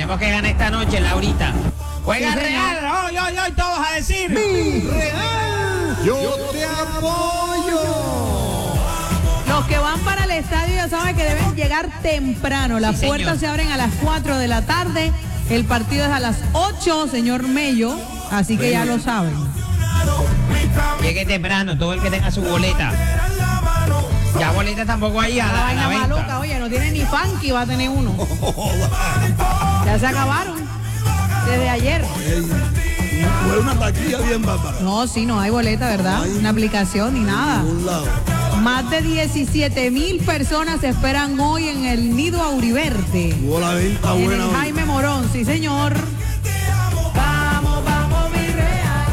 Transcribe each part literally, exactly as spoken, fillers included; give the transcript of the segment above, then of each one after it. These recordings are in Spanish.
Tenemos que ganar esta noche, Laurita. Juega Sí, Real, hoy, hoy, hoy, todos a decir. Mi Real, yo te apoyo. Los que van para el estadio ya saben que deben llegar temprano. Las Sí, puertas señor. se abren a las cuatro de la tarde. El partido es a las ocho, señor Mello. Así que ya lo saben. Llegue temprano, todo el que tenga su boleta. Ya boleta tampoco hay a La la, a la vaina venta. maluca, oye, no tiene ni funky, va a tener uno. Ya se acabaron. Desde ayer. Fue una taquilla bien bárbara. No, sí, no hay boleta, ¿verdad? No hay Una aplicación ni nada. Por un lado. Más de diecisiete mil personas se esperan hoy en el Nido Auriverde. Hubo la venta En buena el hoy. Jaime Morón, sí señor. Vamos, vamos, mi Real.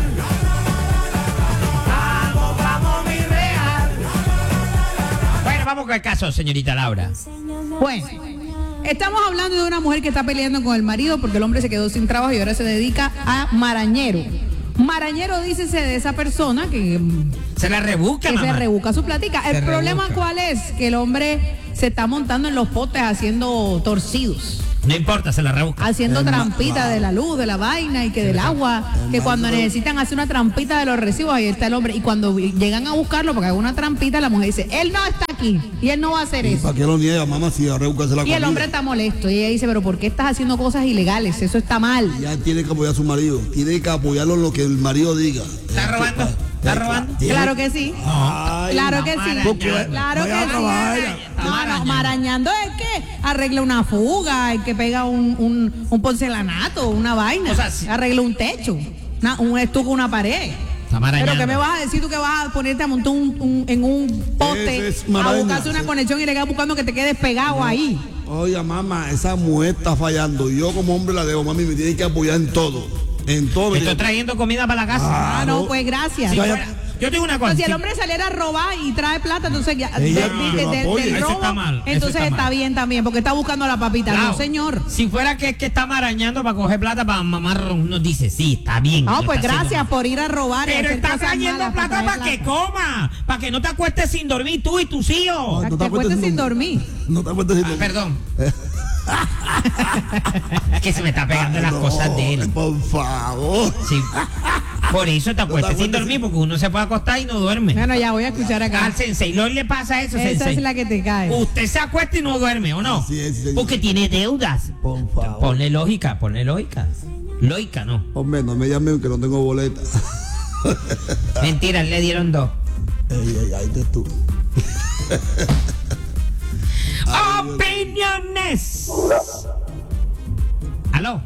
Vamos, vamos, mi Real. Bueno, vamos con el caso, señorita Laura. Bueno, estamos hablando de una mujer que está peleando con el marido porque el hombre se quedó sin trabajo y ahora se dedica a marañero. Marañero, dícese de esa persona que, Se la rebusca, que se mamá. rebusca su plática. El Se problema, rebusca. ¿cuál es? Que el hombre se está montando en los potes haciendo torcidos. No importa, se la rebusca. Haciendo El ma- trampita de la luz, de la vaina y que del agua, que cuando necesitan hacer una trampita de los recibos, ahí está el hombre. Y cuando llegan a buscarlo, porque hay una trampita, la mujer dice, él no está aquí y él no va a hacer ¿Y eso. para qué lo niega, mamá, si a rebuscarse la Y el comida? hombre está molesto y ella dice, pero ¿por qué estás haciendo cosas ilegales? Eso está mal. Ya tiene que apoyar a su marido. Tiene que apoyarlo en lo que el marido diga. ¿Está robando? ¿Está robando? Tiene- Claro que sí. Ay, Claro que sí. marañando. Claro Vaya que a trabajar. sí. No, no, marañando es que arregla una fuga, el que pega un, un, un porcelanato, una vaina, O sea, sí. arregla un techo, una- un estuco, una pared. Está marañando. Pero ¿qué me vas a decir tú que vas a ponerte a montar un, un- en un pote Eso es a maraña, buscarse una sí. conexión y le quedas buscando que te quedes pegado ahí? Oiga, mamá, esa mujer está fallando. Yo como hombre la debo, mami, me tiene que apoyar en todo. En todo. Estoy trayendo comida para la casa. Ah, no, pues gracias. Si vaya- fuera- yo tengo una cosa. Pues si el si- hombre saliera a robar y trae plata, entonces ya, Ella de- de- que lo de- apoye. del Eso robo, está mal, eso entonces está está, mal. bien también, porque está buscando la papita. Claro. No, señor. Si fuera que, que está marañando para coger plata para mamar, uno dice, sí, está bien. No, lo pues está haciendo gracias por ir a robar. y Pero hacer está cosas trayendo malas plata traer para que coma, para que no te acuestes sin dormir tú y tus hijos. Para que te acuestes sin dormir. No te acuestes sin Ah, dormir. perdón. Es que se me está pegando las No, cosas de él. Por favor. Sí. Por eso te acuestas sin acuestes dormir, porque uno se puede acostar y no duerme. Bueno, ya voy a escuchar acá. Al sensei no le pasa eso, Esa sensei. es la que te cae. Usted se acuesta y no duerme, ¿o no? Así es, señor. Porque tiene deudas. Por favor. Ponle lógica, ponle lógica. Lógica, no. Hombre, no me llamen que no tengo boleta. Mentira, le dieron dos. Ey, ey, ahí te tú. Opiniones. ¿Aló?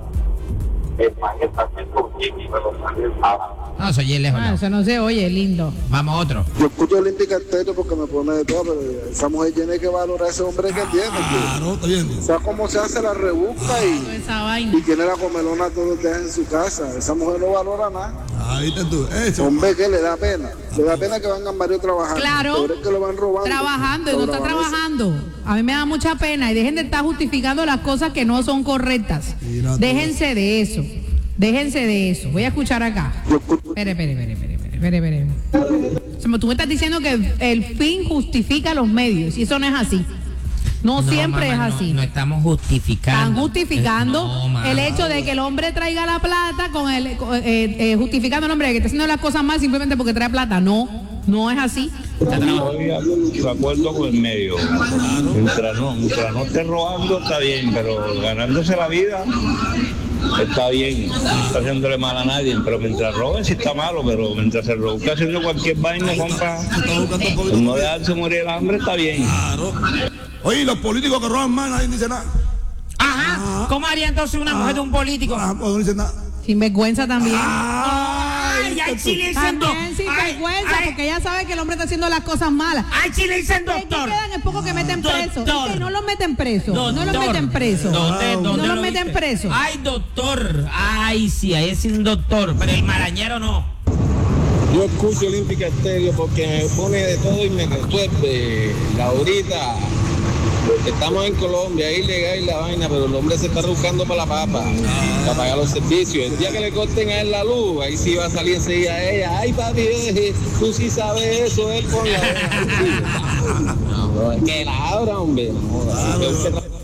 No, soy el lejos. Ah, no. eso no se oye, lindo. Vamos a otro. Yo escucho Olímpica Estéreo porque me pone de todo, pero esa mujer tiene que valorar a ese hombre que tiene. Claro, está bien. Que, o sea, cómo se hace la rebusca y, Esa vaina. y tiene la comelona todos los días en su casa. Esa mujer no valora nada. Ahí te tú. Eso. Hombre, que le da pena. Le da pena que vengan varios trabajando. Claro. Pero es que lo van robando. Trabajando y no Lo está graban eso. trabajando. A mí me da mucha pena y dejen de estar justificando las cosas que no son correctas. Mira tú. Déjense de eso. Déjense de eso. Voy a escuchar acá. Yo escucho Espere, espere, espere, espere, espere, espere, espere. O sea, tú me estás diciendo que el, el fin justifica los medios y eso no es así. No, siempre mamá, es no, así. No, estamos justificando. Están justificando Eh, no, mamá. el hecho de que el hombre traiga la plata con el con- eh, eh, justificando el hombre de que está haciendo las cosas mal simplemente porque trae plata. No, no es así. Está trabajando. Estoy de acuerdo con el medio. Mientras no, mientras no esté robando está bien, pero ganándose la vida está bien. No está haciéndole mal a nadie, pero mientras roben sí está malo, pero mientras se roba haciendo cualquier vaina, compa, Se está buscando un pues poquito. no dejarse morir el hambre está bien. Claro. Oye, los políticos que roban más, nadie dice nada. Ajá. ¿Cómo haría entonces una mujer de un político? Ah, pues no dicen nada. Sin vergüenza también. Ay, ay, sí le dicen do- También sin ay, vergüenza, ay, porque ella sabe que el hombre está haciendo las cosas malas. ay, sí le dicen Y aquí doctor. quedan es poco que meten preso. Doctor. Es que no los meten preso. No los Doctor. meten preso. ¿Dónde, Ah, dónde no los lo meten viste? preso. Ay, doctor. Ay, sí, ahí es un doctor, pero el marañero no. Yo escucho Olímpica Estéreo porque me pone de todo y me resuelve. Laurita, estamos en Colombia, es ilegal la vaina, pero el hombre se está buscando para la papa, para pagar los servicios. El día que le corten a él la luz, ahí sí va a salir enseguida ella. Ay, papi, eh, tú sí sabes eso, él con la... No, bro, es que la abra, hombre. No, joda.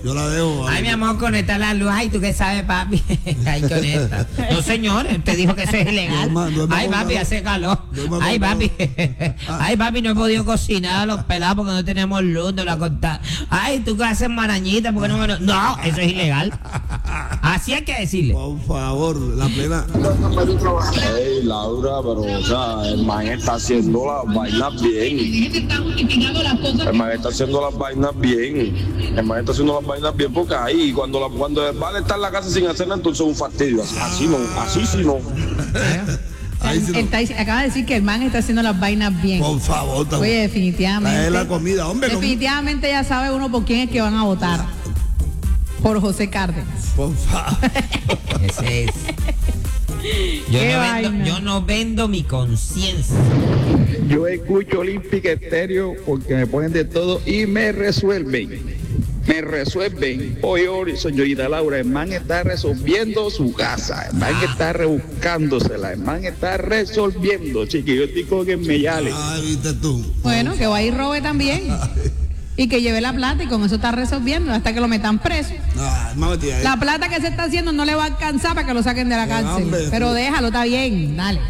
Yo la dejo. Ay, mi amor, conecta la luz. Ay, ¿tú qué sabes, papi? Ay, conecta. No, señor, usted dijo que eso es ilegal. Duerma, duerma Ay, con papi, calor. hace calor. Duerma con Ay, papi. calor. Ay, papi, no he podido cocinar a los pelados porque no tenemos luz, no la cortar. Ay, ¿tú qué haces marañita? ¿Por qué no me lo-? No, eso es ilegal. Así hay que decirle. Por favor, la plena. Hey, Laura, pero, o sea, el man está haciendo las vainas bien. El man está haciendo las vainas bien. El man está haciendo las vainas bien porque ahí, cuando, la, cuando el man está en la casa sin hacer nada, entonces es un fastidio. Así no, así sí no. Ahí sí no. Él está dic- acaba de decir que el man está haciendo las vainas bien. Por favor, tam- Oye, definitivamente. trae la comida, hombre. no- Definitivamente ya sabe uno por quién es que van a votar. Por José Cárdenas. Por favor. Ese es. Yo Qué no, vaina. vendo, yo no vendo mi conciencia. Yo escucho Olímpica Estéreo porque me ponen de todo y me resuelven. Me resuelven. Hoy, hoy, señorita Laura, el man está resolviendo su casa. El man está rebuscándosela. El man está resolviendo, chiqui. Yo estoy con que me llale. Ay, viste tú. Bueno, que va a ir robe también. Y que lleve la plata y con eso está resolviendo hasta que lo metan preso. Ay, mami, tía, La plata que se está haciendo no le va a alcanzar para que lo saquen de la Eh, cárcel. hombre. Pero déjalo, está bien, dale.